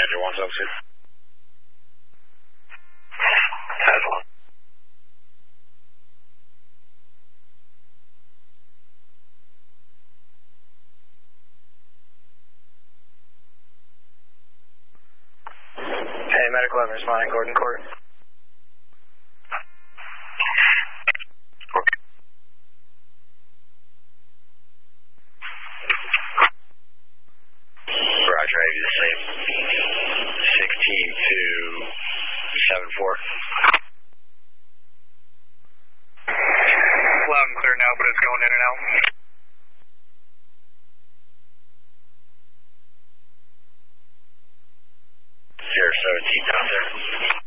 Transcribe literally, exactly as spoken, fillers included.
Manager one seven two. That's one. Hey, Medical eleven responding, Gordon Court. Roger, I the same. sixteen to seven four. Loud and clear now, but it's going in and out. zero seventeen down there.